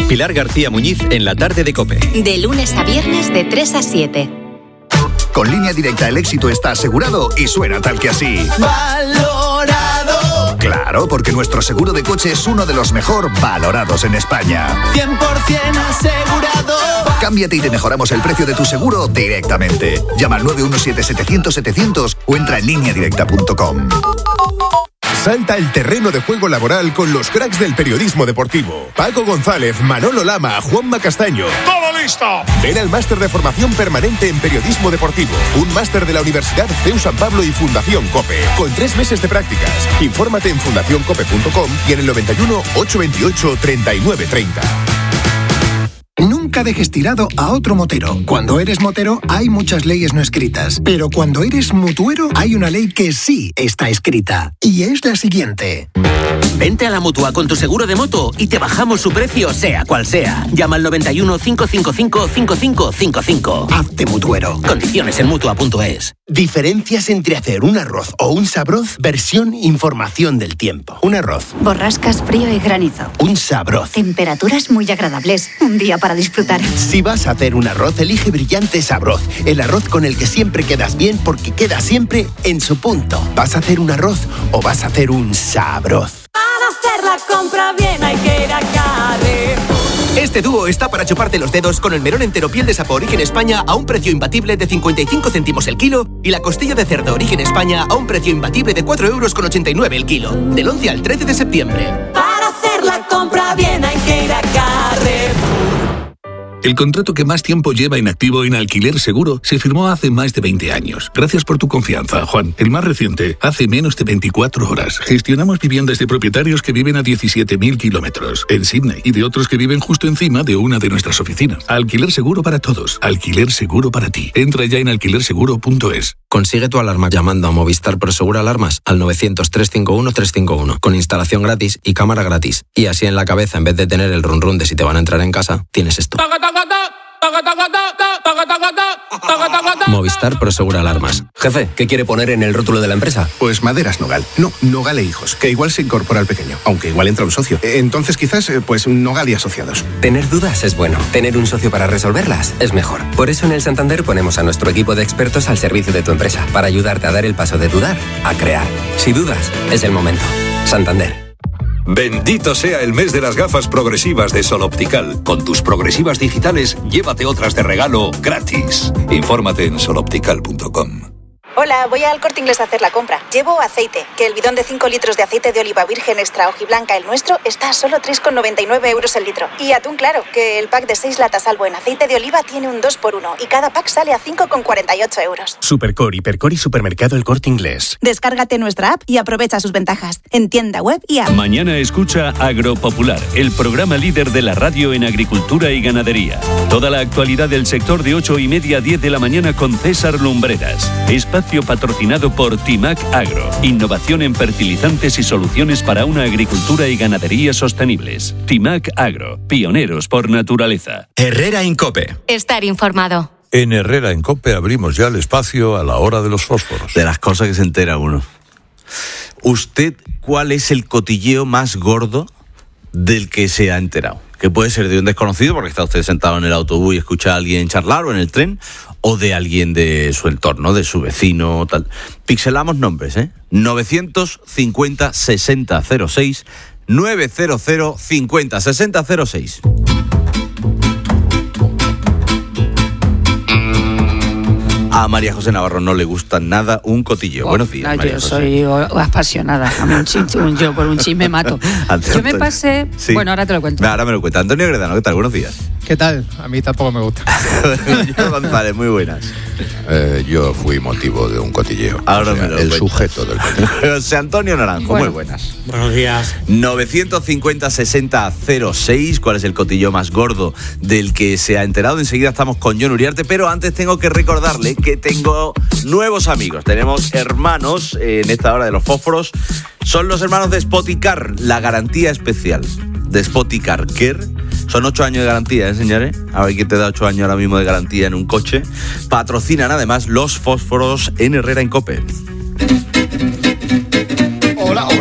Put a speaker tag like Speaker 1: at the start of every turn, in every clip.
Speaker 1: Pilar García Muñiz en la tarde de COPE.
Speaker 2: De lunes a viernes de 3 a 7.
Speaker 3: Con Línea Directa el éxito está asegurado y suena tal que así.
Speaker 4: ¡Valorado!
Speaker 3: Claro, porque nuestro seguro de coche es uno de los mejor valorados en España.
Speaker 4: 100% asegurado.
Speaker 3: Cámbiate y te mejoramos el precio de tu seguro directamente. Llama al 917-700-700 o entra en lineadirecta.com.
Speaker 5: Salta el terreno de juego laboral con los cracks del periodismo deportivo. Paco González, Manolo Lama, Juanma Castaño.
Speaker 6: ¡Todo listo!
Speaker 5: Ven al máster de formación permanente en periodismo deportivo. Un máster de la Universidad CEU San Pablo y Fundación COPE. Con 3 meses de prácticas. Infórmate en fundacioncope.com y en el 91 828 3930.
Speaker 7: Nunca dejes tirado a otro motero. Cuando eres motero hay muchas leyes no escritas, pero cuando eres mutuero hay una ley que sí está escrita, y es la siguiente.
Speaker 8: Vente a la Mutua con tu seguro de moto y te bajamos su precio sea cual sea. Llama al 91 555 5555.
Speaker 7: Hazte mutuero.
Speaker 8: Condiciones en Mutua.es.
Speaker 9: Diferencias entre hacer un arroz o un sabroz, versión información del tiempo. Un arroz.
Speaker 10: Borrascas, frío y granizo.
Speaker 9: Un sabroz.
Speaker 10: Temperaturas muy agradables. Un día para disfrutar.
Speaker 9: Si vas a hacer un arroz, elige Brillante Sabroz. El arroz con el que siempre quedas bien porque queda siempre en su punto. ¿Vas a hacer un arroz o vas a hacer un sabroz?
Speaker 4: Para hacer la compra bien hay que ir a Carrefour.
Speaker 11: Este dúo está para chuparte los dedos con el melón entero piel de sapo Origen España a un precio imbatible de 55 céntimos el kilo y la costilla de cerdo Origen España a un precio imbatible de 4,89 € el kilo. Del 11 al 13 de septiembre.
Speaker 4: Para hacer la compra bien hay que ir a Carrefour.
Speaker 12: El contrato que más tiempo lleva inactivo en Alquiler Seguro se firmó hace más de 20 años. Gracias por tu confianza, Juan. El más reciente, hace menos de 24 horas. Gestionamos viviendas de propietarios que viven a 17.000 kilómetros en Sydney y de otros que viven justo encima de una de nuestras oficinas. Alquiler Seguro para todos. Alquiler Seguro para ti. Entra ya en alquilerseguro.es.
Speaker 13: Consigue tu alarma llamando a Movistar Prosegur Alarmas al 900-351-351 con instalación gratis y cámara gratis. Y así en la cabeza, en vez de tener el run run de si te van a entrar en casa, tienes esto. Movistar Prosegur Alarmas.
Speaker 14: Jefe, ¿qué quiere poner en el rótulo de la empresa?
Speaker 15: Pues Maderas Nogal. No, Nogal e Hijos, que igual se incorpora al pequeño, aunque igual entra un socio. Entonces quizás, pues Nogal y Asociados.
Speaker 14: Tener dudas es bueno. Tener un socio para resolverlas es mejor. Por eso en el Santander ponemos a nuestro equipo de expertos al servicio de tu empresa, para ayudarte a dar el paso de dudar a crear. Si dudas, es el momento. Santander.
Speaker 16: Bendito sea el mes de las gafas progresivas de Sol Optical. Con tus progresivas digitales, llévate otras de regalo gratis. Infórmate en soloptical.com.
Speaker 17: Hola, voy al Corte Inglés a hacer la compra. Llevo aceite, que el bidón de 5 litros de aceite de oliva virgen extra hojiblanca, el nuestro, está a solo 3,99 € el litro. Y atún claro, que el pack de 6 latas Albo en aceite de oliva tiene un 2x1 y cada pack sale a 5,48 €.
Speaker 18: Supercor, Hipercor y Supermercado El Corte Inglés.
Speaker 17: Descárgate nuestra app y aprovecha sus ventajas en tienda web y app.
Speaker 19: Mañana escucha Agropopular, el programa líder de la radio en agricultura y ganadería. Toda la actualidad del sector de 8:30 a 10 de la mañana con César Lumbreras. Espacio patrocinado por Timac Agro. Innovación en fertilizantes y soluciones para una agricultura y ganadería sostenibles. Timac Agro. Pioneros por naturaleza.
Speaker 1: Herrera en COPE.
Speaker 2: Estar informado.
Speaker 20: En Herrera en COPE abrimos ya el espacio a la hora de los fósforos.
Speaker 21: De las cosas que se entera uno. ¿Usted cuál es el cotilleo más gordo del que se ha enterado? Que puede ser de un desconocido, porque está usted sentado en el autobús y escucha a alguien charlar, o en el tren, o de alguien de su entorno, de su vecino, tal. Pixelamos nombres, 950 60 06 900 50 60 06. A María José Navarro no le gusta nada un cotilleo. Buenos días, María
Speaker 22: yo
Speaker 21: José.
Speaker 22: soy apasionada. A mí yo por un chisme mato. Yo me pasé... Sí. Bueno, ahora te lo cuento.
Speaker 21: Ahora me lo cuenta. Antonio Gredano, ¿qué tal? Buenos días.
Speaker 23: ¿Qué tal? A mí tampoco me gusta.
Speaker 21: Yo, González, muy buenas.
Speaker 20: Yo fui motivo de un cotilleo.
Speaker 21: Ahora me lo
Speaker 20: el
Speaker 21: cuenta.
Speaker 20: sujeto del cotilleo.
Speaker 21: José Antonio Naranjo, muy buenas.
Speaker 24: Buenos días.
Speaker 21: 950 60 06. ¿Cuál es el cotilleo más gordo del que se ha enterado? Enseguida estamos con Jon Uriarte, pero antes tengo que recordarle que tengo nuevos amigos. Tenemos hermanos en esta hora de los fósforos. Son los hermanos de Spoticar, la garantía especial de Spoticar Care. Son 8 años de garantía, señores. A ver quién te da 8 años ahora mismo de garantía en un coche. Patrocinan además los fósforos en Herrera en COPE.
Speaker 23: Hola, hola, hola.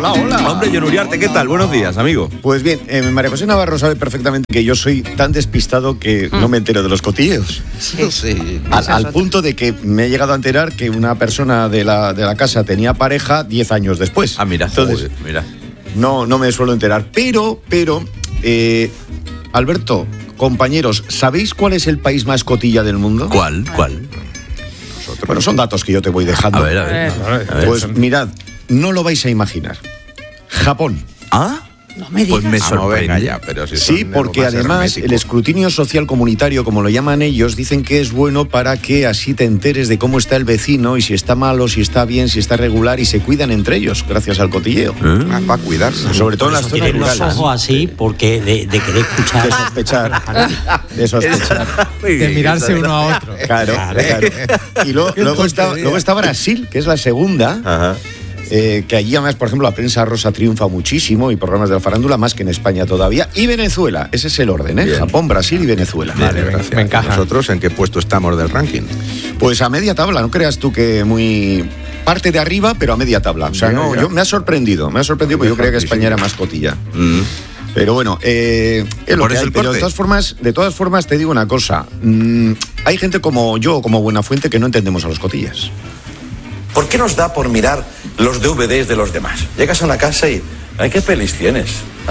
Speaker 21: Hombre, John Uriarte, ¿qué tal? Buenos días, amigo.
Speaker 3: Pues bien, María José Navarro sabe perfectamente que yo soy tan despistado que no me entero de los cotilleos.
Speaker 21: Sí.
Speaker 3: Al punto de que me he llegado a enterar que una persona de la casa tenía pareja 10 años después.
Speaker 21: Ah, mira.
Speaker 3: Entonces,
Speaker 21: mira.
Speaker 3: No me suelo enterar. Pero, Alberto, compañeros, ¿sabéis cuál es el país más cotilla del mundo?
Speaker 21: ¿Cuál?
Speaker 3: Bueno, son datos que yo te voy dejando.
Speaker 21: A ver.
Speaker 3: Pues mirad, no lo vais a imaginar. Japón.
Speaker 21: ¿Ah?
Speaker 22: No me digas.
Speaker 21: Pues me sorprende.
Speaker 15: Venga ya, pero si
Speaker 3: Sí,
Speaker 15: son
Speaker 3: porque
Speaker 15: más
Speaker 3: además
Speaker 15: herméticos.
Speaker 3: el escrutinio social comunitario, como lo llaman ellos, dicen que es bueno para que así te enteres de cómo está el vecino y si está malo, si está bien, si está regular y se cuidan entre ellos gracias al cotilleo.
Speaker 15: Para cuidarse.
Speaker 3: Sobre todo en las zonas
Speaker 5: Tienen los
Speaker 3: rurales.
Speaker 5: ojos así porque de querer escuchar.
Speaker 3: De sospechar.
Speaker 23: De mirarse uno a otro.
Speaker 3: Claro. Y luego está Brasil, que es la segunda.
Speaker 21: Ajá.
Speaker 3: Que allí además, por ejemplo, la prensa rosa triunfa muchísimo y programas de la farándula más que en España todavía. Y Venezuela, ese es el orden, ¿eh?
Speaker 21: Bien.
Speaker 3: Japón, Brasil y Venezuela.
Speaker 15: Vale, gracias.
Speaker 23: Me encaja.
Speaker 15: ¿Nosotros en qué puesto estamos del ranking?
Speaker 3: Pues a media tabla, no creas tú que muy... Parte de arriba, pero a media tabla. O sea,
Speaker 15: Ya.
Speaker 3: me ha sorprendido porque yo creía que España era más cotilla. Pero bueno, es lo
Speaker 21: Por
Speaker 3: que
Speaker 21: eso
Speaker 3: hay.
Speaker 21: el
Speaker 3: Pero
Speaker 21: corte.
Speaker 3: de todas formas te digo una cosa. Hay gente como yo, como Buenafuente, que no entendemos a los cotillas.
Speaker 6: ¿Por qué nos da por mirar los DVDs de los demás? Llegas a una casa y... ¿ay, qué pelis tienes?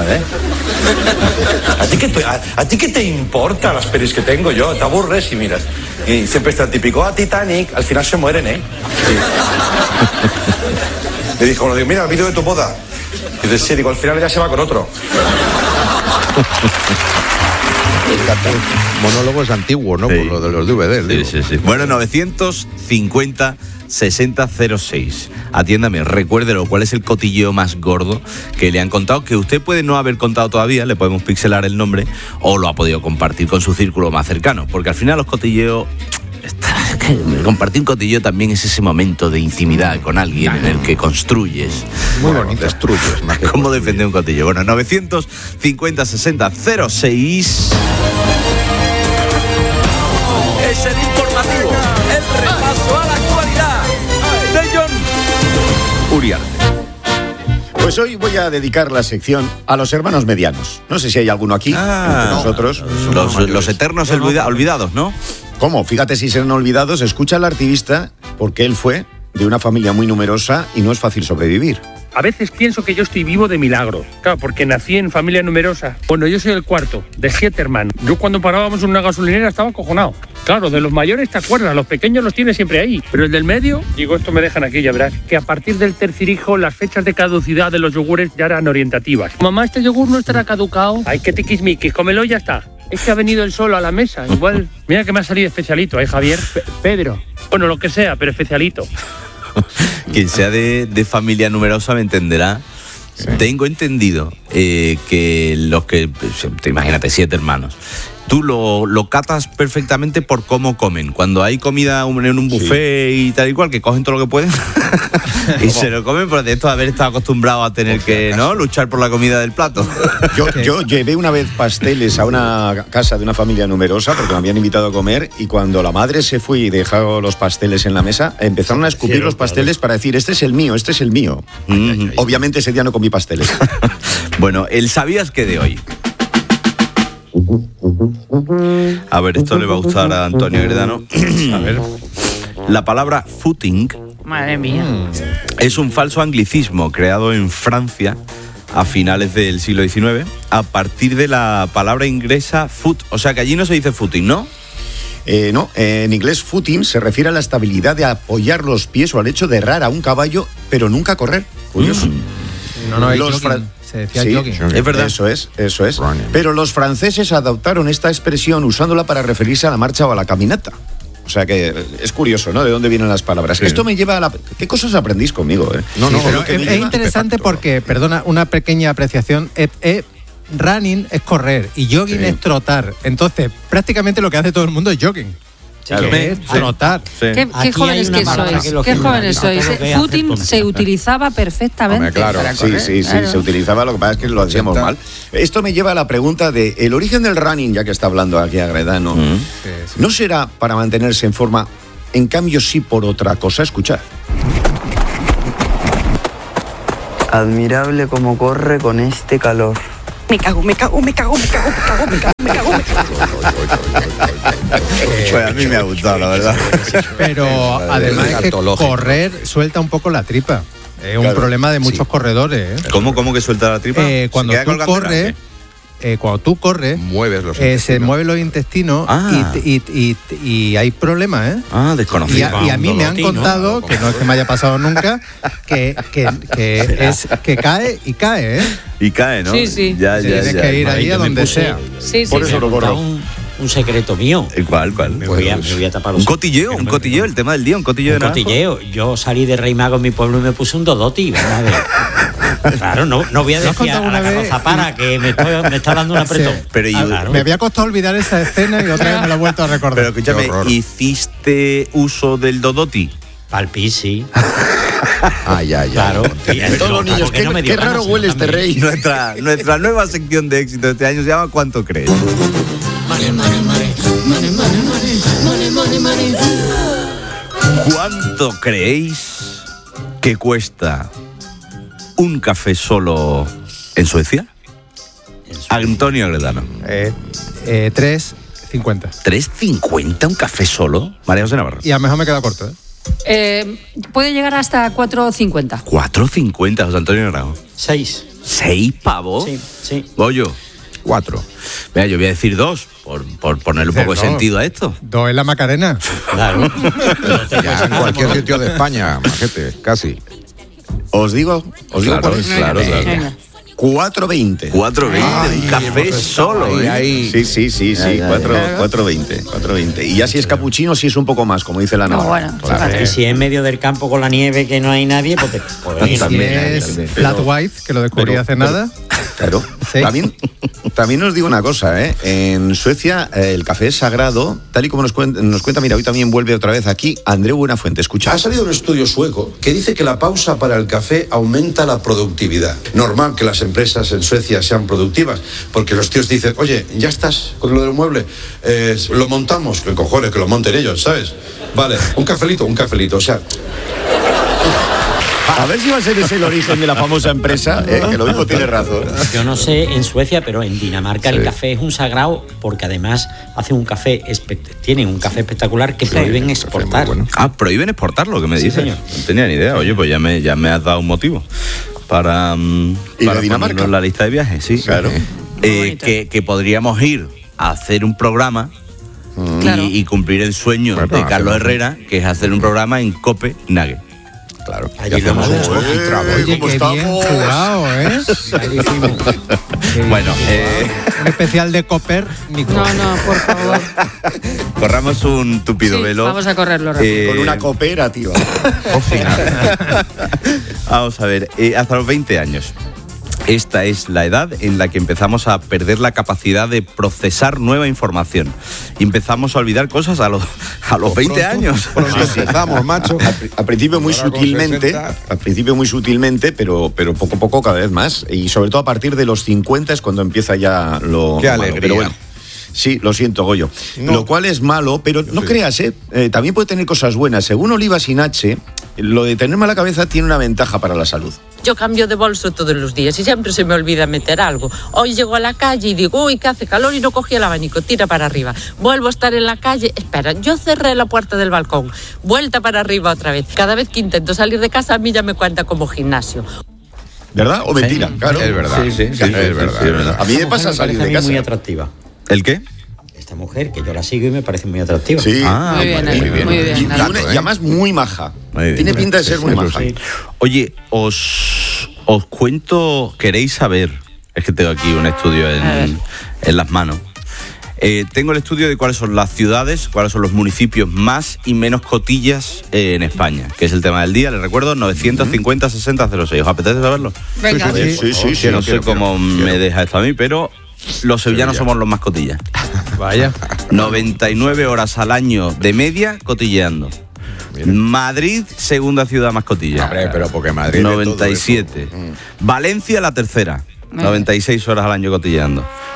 Speaker 6: ¿A ti qué te importa las pelis que tengo yo? Te aburres y miras. Y siempre está el típico, Titanic, al final se mueren, ¿eh? Sí. Le dijo uno, mira el vídeo de tu boda. Y dice, sí, digo, al final ella se va con otro.
Speaker 15: Monólogos antiguos, ¿no?
Speaker 21: Sí.
Speaker 15: Por lo de los DVDs. digo.
Speaker 21: Sí. Bueno, 950 6006. Atiéndame, recuérdelo, ¿cuál es el cotilleo más gordo que le han contado? Que usted puede no haber contado todavía, le podemos pixelar el nombre, o lo ha podido compartir con su círculo más cercano. Porque al final los cotilleos... Compartir un cotilleo también es ese momento de intimidad con alguien en el que construyes.
Speaker 15: Muy bonito. Destruyes. Más que
Speaker 21: ¿Cómo
Speaker 15: construyes.
Speaker 21: defender un cotilleo? Bueno, 950 6006. Es el informativo, el repaso a la actualidad de John Uriarte.
Speaker 3: Pues hoy voy a dedicar la sección a los hermanos medianos. No sé si hay alguno aquí, entre nosotros.
Speaker 21: Los eternos olvidados, ¿no?
Speaker 3: ¿Cómo? Fíjate si serán olvidados. Escucha al activista porque él fue de una familia muy numerosa y no es fácil sobrevivir.
Speaker 24: A veces pienso que yo estoy vivo de milagro. Claro, porque nací en familia numerosa. Bueno, yo soy el cuarto, de 7 hermanos. Yo cuando parábamos en una gasolinera estaba acojonado. Claro, de los mayores te acuerdas, los pequeños los tienes siempre ahí. Pero el del medio, digo, esto me dejan aquí, ya verás, que a partir del tercer hijo las fechas de caducidad de los yogures ya eran orientativas. Mamá, este yogur no estará caducado. Ay, qué tiquismiquis, cómelo y ya está. Es que ha venido él solo a la mesa. Igual, mira que me ha salido especialito, Javier? Pedro. Bueno, lo que sea, pero especialito.
Speaker 21: Quien sea de familia numerosa me entenderá. Sí. Tengo entendido que los que, imagínate, 7 hermanos, tú lo catas perfectamente por cómo comen. Cuando hay comida en un buffet y tal y cual, que cogen todo lo que pueden y se lo comen, por de esto de haber estado acostumbrado a tener que luchar por la comida del plato.
Speaker 3: Yo llevé una vez pasteles a una casa de una familia numerosa porque me habían invitado a comer y cuando la madre se fue y dejó los pasteles en la mesa, empezaron a escupir los pasteles para decir, este es el mío, este es el mío. Obviamente ese día no comí pasteles.
Speaker 21: Bueno, el ¿sabías qué de hoy? A ver, esto le va a gustar a Antonio Gredano. A ver. La palabra footing,
Speaker 22: madre mía,
Speaker 21: es un falso anglicismo creado en Francia a finales del siglo XIX a partir de la palabra inglesa foot. O sea que allí no se dice footing, ¿no?
Speaker 3: No, en inglés footing se refiere a la estabilidad de apoyar los pies o al hecho de errar a un caballo, pero nunca correr. Curioso.
Speaker 23: No, se decía jogging.
Speaker 21: Es verdad.
Speaker 3: Eso es. Pero los franceses adoptaron esta expresión usándola para referirse a la marcha o a la caminata. O sea que es curioso, ¿no? De dónde vienen las palabras. Sí. Esto me lleva a la... ¿Qué cosas aprendís conmigo?
Speaker 23: Pero es interesante porque, perdona, una pequeña apreciación. Running es correr y jogging es trotar. Entonces, prácticamente lo que hace todo el mundo es jogging.
Speaker 21: Claro.
Speaker 23: Es trotar.
Speaker 22: Sí. ¿Qué jóvenes que sois? ¿Qué jóvenes sois? Footing se utilizaba perfectamente.
Speaker 3: Claro, sí, se utilizaba, lo que pasa es que lo hacíamos mal. Esto me lleva a la pregunta de el origen del running, ya que está hablando aquí Agredano. ¿No será para mantenerse en forma, en cambio sí por otra cosa? Escuchad.
Speaker 7: Admirable como corre con este calor.
Speaker 8: Me cago.
Speaker 21: Pues a mí me ha gustado, la verdad.
Speaker 23: Pero además es que correr suelta un poco la tripa. Es un problema de muchos corredores.
Speaker 21: ¿Cómo que suelta la tripa?
Speaker 23: Cuando tú corres,
Speaker 20: mueves los
Speaker 23: se mueven los intestinos y hay problemas,
Speaker 21: desconocido.
Speaker 23: Y a mí me han contado, que no es que me haya pasado nunca, que cae y cae,
Speaker 21: Y cae, ¿no?
Speaker 22: Sí.
Speaker 21: Ya.
Speaker 23: Tienes que ir ahí a donde sea.
Speaker 5: Por eso lo corro. Un secreto mío.
Speaker 21: ¿Cuál?
Speaker 5: Me voy a tapar los
Speaker 21: un cotilleo, el tema del día, un cotilleo de naranjo.
Speaker 5: Yo salí de Rey Mago en mi pueblo y me puse un Dodoti. Claro, no voy a decir a la Zapara que me está dando un apretón.
Speaker 23: Sí. Pero me había costado olvidar esa escena y otra vez me la he vuelto a recordar.
Speaker 21: Pero escúchame, ¿hiciste uso del Dodoti?
Speaker 5: Palpí, sí.
Speaker 20: Ya.
Speaker 5: Claro.
Speaker 3: Todos los niños, qué raro huele este rey.
Speaker 21: Nuestra nueva sección de éxito de este año se llama ¿Cuánto crees? ¿Cuánto creéis que cuesta un café solo en Suecia? Antonio Gredano.
Speaker 23: 3.50.
Speaker 21: ¿3.50 un café solo? María José Navarro.
Speaker 23: Y a lo mejor me queda corto,
Speaker 22: puede llegar hasta 4.50.
Speaker 21: 4.50, José Antonio Grau.
Speaker 5: 6.
Speaker 21: ¿6 pavos?
Speaker 5: Sí.
Speaker 21: Goyo.
Speaker 20: 4.
Speaker 21: Mira, yo voy a decir 2, por ponerle un poco de sentido a esto.
Speaker 23: 2 en la Macarena.
Speaker 5: Claro.
Speaker 20: Ya en cualquier sitio de España, majete, casi.
Speaker 3: Os digo
Speaker 21: Claro.
Speaker 3: 4.20.
Speaker 21: 4.20, un café solo.
Speaker 3: Sí. 4.20. Y ya si es capuchino, sí es un poco más, como dice la Navarra.
Speaker 5: Y si es en medio del campo con la nieve que no hay nadie, pues
Speaker 23: y si es flat white, que lo descubrí hace nada.
Speaker 3: Claro. Sí. También os digo una cosa, en Suecia el café es sagrado, tal y como nos cuenta, mira, hoy también vuelve otra vez aquí Andreu Buenafuente. Escucha.
Speaker 9: Ha salido un estudio sueco que dice que la pausa para el café aumenta la productividad. Normal que las empresas en Suecia sean productivas, porque los tíos dicen, oye, ya estás con lo del mueble, lo montamos, que cojones, que lo monten ellos, ¿sabes? Vale, un cafelito, o sea...
Speaker 3: A ver si va a ser ese el origen de la famosa empresa, que lo mismo tiene razón.
Speaker 5: Yo no sé en Suecia, pero en Dinamarca el café es un sagrado porque además tienen un café espectacular que prohíben exportar.
Speaker 21: Bueno. ¿Prohíben exportar lo que me dices?
Speaker 5: Señor.
Speaker 21: No tenía ni idea. Oye, pues ya me has dado un motivo para
Speaker 3: Dinamarca
Speaker 21: en la lista de viajes, sí.
Speaker 3: Claro.
Speaker 21: Que podríamos ir a hacer un programa y cumplir el sueño de Carlos Herrera, que es hacer un programa en Copenhague.
Speaker 20: Claro.
Speaker 5: Allí lo hemos hecho.
Speaker 23: Oye, qué bien jugado,
Speaker 21: Bueno,
Speaker 23: un especial de Copérnico.
Speaker 22: No, por favor.
Speaker 21: Corramos un tupido velo.
Speaker 22: Vamos a correrlo rápido.
Speaker 3: Con una cooperativa.
Speaker 21: Vamos a ver, hasta los 20 años. Esta es la edad en la que empezamos a perder la capacidad de procesar nueva información. Y empezamos a olvidar cosas a los 20 años.
Speaker 20: Empezamos, macho.
Speaker 3: Al principio muy sutilmente, pero poco a poco cada vez más. Y sobre todo a partir de los 50 es cuando empieza ya lo...
Speaker 20: Qué
Speaker 3: malo.
Speaker 20: alegría.
Speaker 3: Pero bueno. Sí, lo siento, Goyo. No. Lo cual es malo, pero no creas, también puede tener cosas buenas. Según Oliva Sinache, lo de tener mala cabeza tiene una ventaja para la salud.
Speaker 10: Yo cambio de bolso todos los días y siempre se me olvida meter algo. Hoy llego a la calle y digo, uy, que hace calor y no cogí el abanico, tira para arriba. Vuelvo a estar en la calle, espera, yo cerré la puerta del balcón, vuelta para arriba otra vez. Cada vez que intento salir de casa a mí ya me cuenta como gimnasio.
Speaker 3: ¿Verdad? ¿O mentira? Claro.
Speaker 20: Es verdad.
Speaker 21: Sí,
Speaker 20: es verdad.
Speaker 3: A mí me pasa salir de casa.
Speaker 5: Muy atractiva.
Speaker 21: ¿El qué?
Speaker 5: Esta mujer, que yo la sigo y me parece muy atractiva.
Speaker 3: Sí.
Speaker 22: Muy bien.
Speaker 3: Y además muy maja. Tiene pinta de ser muy maja.
Speaker 21: Sí. Oye, os cuento, queréis saber, es que tengo aquí un estudio en las manos. Tengo el estudio de cuáles son las ciudades, cuáles son los municipios más y menos cotillas en España, que es el tema del día. Les recuerdo, 950-60-06. ¿Os apetece saberlo?
Speaker 22: Venga.
Speaker 3: Sí.
Speaker 21: No sé cómo me deja esto a mí, pero los sevillanos somos los más cotillas.
Speaker 23: Vaya.
Speaker 21: 99 horas al año de media cotilleando. Madrid, segunda ciudad más cotilla.
Speaker 20: Hombre, pero porque Madrid
Speaker 21: 97. Valencia, la tercera. 96 horas al año cotilleando.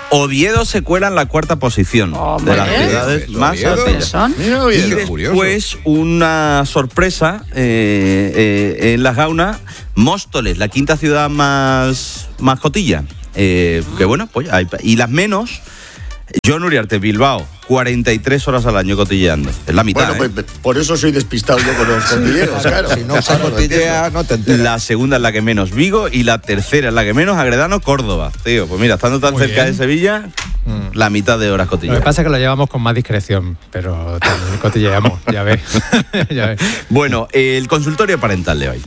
Speaker 21: Oviedo se cuela en la cuarta posición de las ciudades más altas. Y después una sorpresa en las Gaunas, Móstoles, la quinta ciudad más cotilla. Que bueno, pues y las menos, Jon Uriarte, Bilbao, 43 horas al año cotilleando. Es la mitad.
Speaker 3: Bueno, pues por eso soy despistado yo con los cotilleros, claro.
Speaker 21: Si no se cotillea, no te enteras. La segunda es la que menos, Vigo, y la tercera es la que menos, Agredano, Córdoba. Tío, pues mira, estando tan cerca de Sevilla, la mitad de horas cotilleando.
Speaker 23: Lo que pasa es que lo llevamos con más discreción, pero también cotilleamos, ya ves. Ya ves.
Speaker 21: Bueno, el consultorio parental de hoy.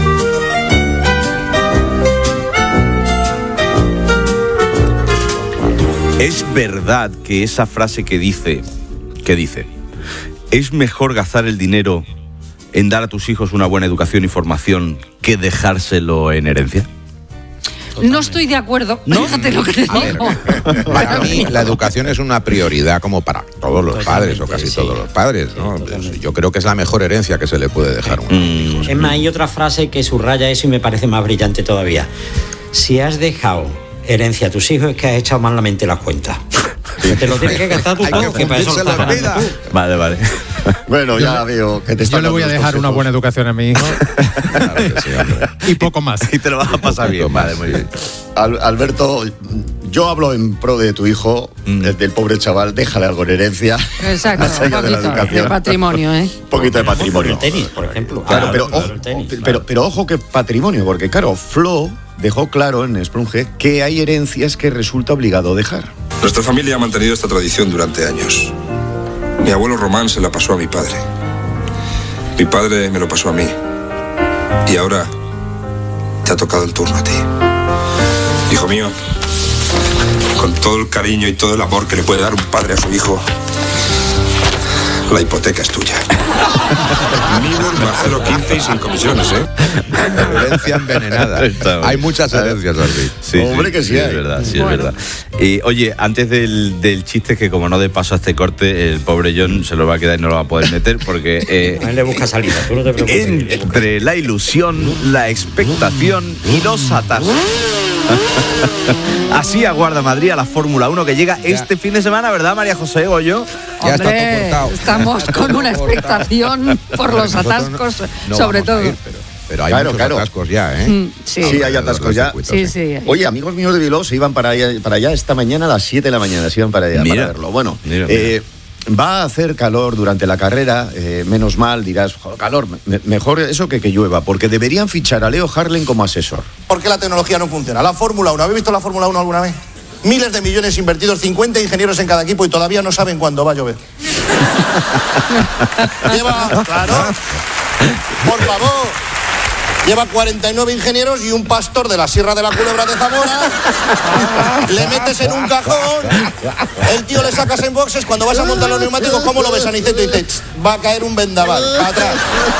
Speaker 21: Es verdad que esa frase que dice, es mejor gastar el dinero en dar a tus hijos una buena educación y formación que dejárselo en herencia.
Speaker 22: No estoy de acuerdo, ¿no? Fíjate lo que te digo.
Speaker 4: Para mí la educación es una prioridad como para todos los padres, o casi todos los padres, ¿no? Yo creo que es la mejor herencia que se le puede dejar a unos hijos.
Speaker 5: Es más, hay otra frase que subraya eso y me parece más brillante todavía. Si has dejado herencia a tus hijos, es que has echado malamente las cuentas. Te lo tienes que gastar tú todo, que para eso lo estás pagando tú.
Speaker 21: Vale.
Speaker 3: Bueno, ya veo que te está.
Speaker 23: Yo le voy a dejar una buena educación a mi hijo.
Speaker 4: Claro que sí, hombre.
Speaker 23: Y poco más.
Speaker 21: Y te lo vas a pasar bien. Vale, muy bien.
Speaker 3: Alberto, yo hablo en pro de tu hijo, del pobre chaval, déjale algo en herencia.
Speaker 22: Exacto, un poquito de patrimonio, ¿eh?
Speaker 3: Un poquito de patrimonio.
Speaker 5: El tenis, por ejemplo.
Speaker 3: Claro, pero ojo que patrimonio, porque claro, Flo dejó claro en Sprunge que hay herencias que resulta obligado dejar.
Speaker 8: Nuestra familia ha mantenido esta tradición durante años. Mi abuelo Román se la pasó a mi padre. Mi padre me lo pasó a mí. Y ahora te ha tocado el turno a ti. Hijo mío, con todo el cariño y todo el amor que le puede dar un padre a su hijo, la hipoteca es tuya. Mibor, Marcelo 15 y sin comisiones, ¿eh?
Speaker 4: Herencia envenenada. Hay muchas herencias así.
Speaker 21: Sí,
Speaker 3: hombre, que sí
Speaker 21: es verdad, sí, es verdad. Oye, antes del chiste, que como no de paso a este corte, el pobre Jon se lo va a quedar y no lo va a poder meter, porque
Speaker 5: a él le busca salida, tú no te preocupes.
Speaker 21: Entre la ilusión, la expectación y los atascos. Así aguarda Madrid a la Fórmula 1 que llega este fin de semana, ¿verdad, María José Goyo?
Speaker 4: Ya está todo cortado.
Speaker 22: Estamos con una expectación por los atascos, sobre todo.
Speaker 4: Pero hay muchos atascos ya, ¿eh?
Speaker 22: Sí,
Speaker 3: hay atascos ya.
Speaker 22: Sí.
Speaker 3: Oye, amigos míos de Bilbao se iban para allá esta mañana a las 7 de la mañana, se iban para allá para verlo. Bueno, mira. Va a hacer calor durante la carrera, menos mal, dirás, calor, mejor eso que llueva, porque deberían fichar a Leo Harlem como asesor.
Speaker 11: ¿Por qué la tecnología no funciona? La Fórmula 1, ¿habéis visto la Fórmula 1 alguna vez? Miles de millones invertidos, 50 ingenieros en cada equipo y todavía no saben cuándo va a llover. Por favor. Lleva 49 ingenieros y un pastor de la Sierra de la Culebra de Zamora. Le metes en un cajón, el tío le sacas en boxes, cuando vas a montar los neumáticos, ¿cómo lo ves, Aniceto? Y dice, va a caer un vendaval, para atrás.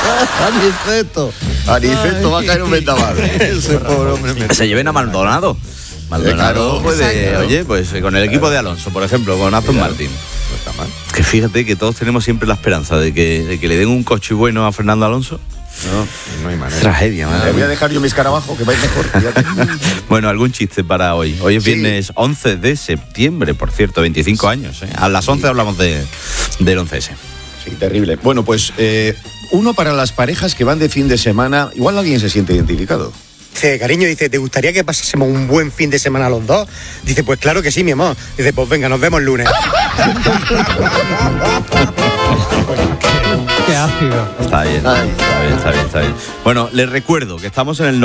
Speaker 3: Aniceto, va a caer un vendaval.
Speaker 21: Ese pobre hombre. Se lleven a Maldonado. Maldonado puede, oye, pues con el equipo de Alonso, por ejemplo, con Aston Martin. No está mal. Que fíjate que todos tenemos siempre la esperanza de que le den un coche bueno a Fernando Alonso.
Speaker 4: No hay manera.
Speaker 21: Tragedia, madre.
Speaker 3: Le voy a dejar yo mi escarabajo, que vais mejor.
Speaker 21: Bueno, algún chiste para hoy. Hoy es viernes 11 de septiembre, por cierto, 25 años. A las 11 hablamos del 11S.
Speaker 3: Sí, terrible. Bueno, pues uno para las parejas que van de fin de semana. Igual alguien se siente identificado.
Speaker 12: Dice, cariño, ¿te gustaría que pasásemos un buen fin de semana los dos? Dice, pues claro que sí, mi amor. Dice, pues venga, nos vemos el lunes.
Speaker 23: Qué ácido.
Speaker 21: Está bien. Bueno, les recuerdo que estamos en el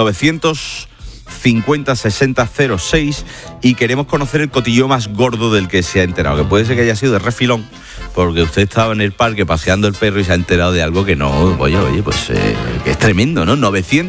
Speaker 21: 950-60-06 y queremos conocer el cotilleo más gordo del que se ha enterado, que puede ser que haya sido de refilón, porque usted estaba en el parque paseando el perro y se ha enterado de algo que no, oye, pues que es tremendo, ¿no?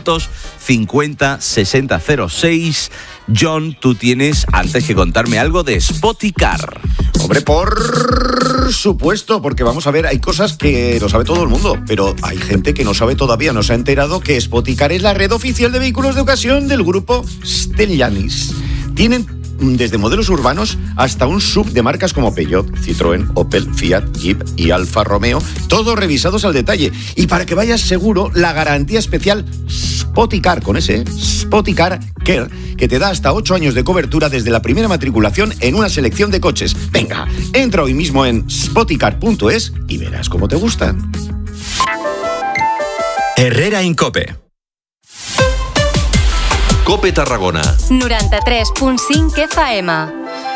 Speaker 21: 950-60-06. Jon, tú tienes antes que contarme algo de Spoticar.
Speaker 3: Hombre, por supuesto, porque vamos a ver, hay cosas que lo sabe todo el mundo, pero hay gente que no sabe todavía, no se ha enterado que Spoticar es la red oficial de vehículos de ocasión del grupo Stellantis. Tienen desde modelos urbanos hasta un sub de marcas como Peugeot, Citroën, Opel, Fiat, Jeep y Alfa Romeo, todos revisados al detalle. Y para que vayas seguro, la garantía especial Spoticar, con ese, Spoticar Care, que te da hasta 8 años de cobertura desde la primera matriculación en una selección de coches. Venga, entra hoy mismo en spoticar.es y verás cómo te gustan.
Speaker 1: Herrera Incope.
Speaker 13: Cope Tarragona.
Speaker 2: 93.5 FM.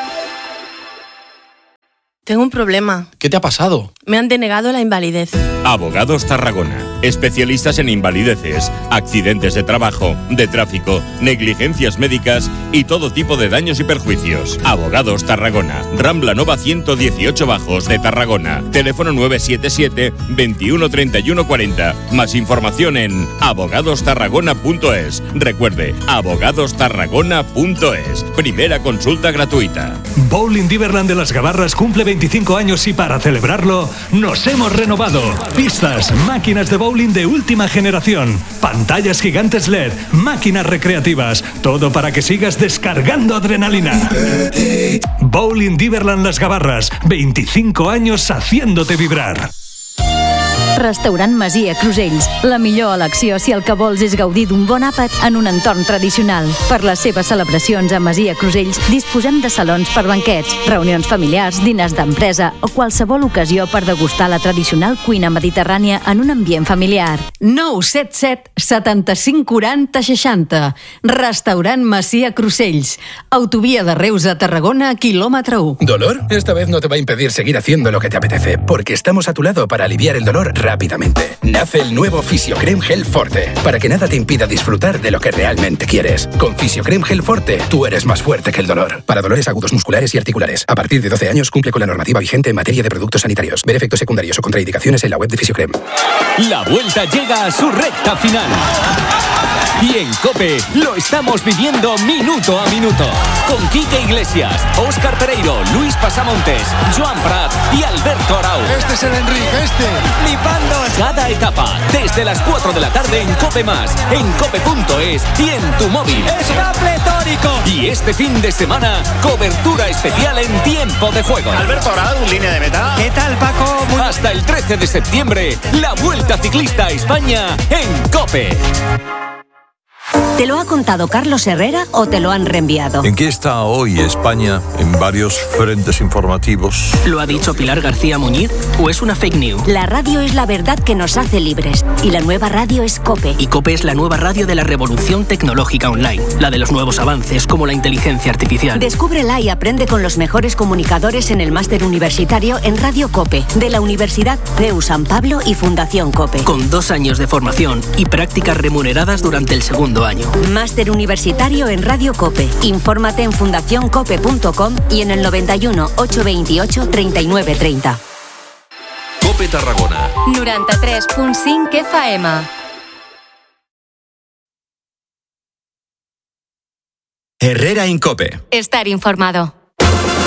Speaker 14: Tengo un problema.
Speaker 13: ¿Qué te ha pasado?
Speaker 14: Me han denegado la invalidez.
Speaker 16: Abogados Tarragona. Especialistas en invalideces, accidentes de trabajo, de tráfico, negligencias médicas y todo tipo de daños y perjuicios. Abogados Tarragona. Rambla Nova 118 Bajos de Tarragona. Teléfono 977 21 31 40. Más información en abogadostarragona.es. Recuerde, abogadostarragona.es. Primera consulta gratuita.
Speaker 18: Bowling Diverland de Las Gavarras cumple 25 años y para celebrarlo nos hemos renovado. Pistas, máquinas de bowling de última generación, pantallas gigantes LED, máquinas recreativas, todo para que sigas descargando adrenalina. Bowling Diverland Las Gavarras, 25 años haciéndote vibrar.
Speaker 25: Restaurant Masia Crusells. La millor elecció si el que vols és gaudir d'un bon àpat en un entorn tradicional. Per les seves celebracions a Masia Crusells disposem de salons per banquets, reunions familiars, diners d'empresa o qualsevol ocasió per degustar la tradicional cuina mediterrània en un ambient familiar. 977 75 40 60. Restaurant Masia Crusells. Autovía de Reus a Tarragona, kilómetro 1.
Speaker 26: ¿Dolor? Esta vez no te va a impedir seguir haciendo lo que te apetece, porque estamos a tu lado para aliviar el dolor rápidamente. Nace el nuevo Fisiocrem Gel Forte, para que nada te impida disfrutar de lo que realmente quieres. Con Fisiocrem Gel Forte, tú eres más fuerte que el dolor. Para dolores agudos musculares y articulares. A partir de 12 años cumple con la normativa vigente en materia de productos sanitarios. Ver efectos secundarios o contraindicaciones en la web de Fisiocrem.
Speaker 27: La vuelta llega a su recta final. Y en COPE lo estamos viviendo minuto a minuto. Con Quique Iglesias, Óscar Pereiro, Luis Pasamontes, Joan Prat y Alberto Arau.
Speaker 28: Este es el Enrique,
Speaker 27: Flipando cada etapa, desde las 4 de la tarde en COPE+, en cope.es y en tu móvil.
Speaker 28: ¡Está pletórico!
Speaker 27: Y este fin de semana, cobertura especial en tiempo de juego.
Speaker 28: Alberto Arau, línea de meta.
Speaker 27: ¿Qué tal, Paco? Hasta el 13 de septiembre, la Vuelta Ciclista a España en COPE.
Speaker 25: ¿Te lo ha contado Carlos Herrera o te lo han reenviado?
Speaker 20: ¿En qué está hoy España en varios frentes informativos?
Speaker 29: ¿Lo ha dicho Pilar García Muñiz o es una fake news?
Speaker 25: La radio es la verdad que nos hace libres y la nueva radio es COPE.
Speaker 29: Y COPE es la nueva radio de la revolución tecnológica online, la de los nuevos avances como la inteligencia artificial.
Speaker 25: Descúbrela y aprende con los mejores comunicadores en el máster universitario en Radio COPE, de la Universidad CEU San Pablo y Fundación COPE.
Speaker 29: Con 2 años de formación y prácticas remuneradas durante el segundo año.
Speaker 25: Máster universitario en Radio COPE. Infórmate en fundacioncope.com y en el 91 828 39 30.
Speaker 13: Cope Tarragona.
Speaker 2: 93.5 FM.
Speaker 1: Herrera Incope.
Speaker 2: Estar informado.